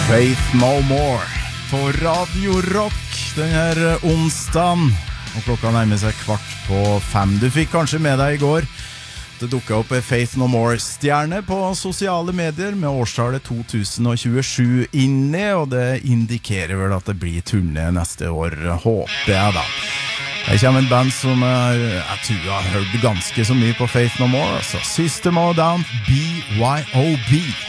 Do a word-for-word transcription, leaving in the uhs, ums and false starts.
Faith No More på Radio Rock denne onsdagen, og klokka nærmer seg kvart på fem. Du fikk kanskje med deg i går det dukket opp en Faith No More-stjerne på sosiale medier med årstallet to tusen tjuesju inni, og det indikerer vel at det blir turné neste år, håper jeg da. Her kommer en band som jeg, jeg tror jeg har hørt ganske så mye på Faith No More, altså System of a Down, B Y O B.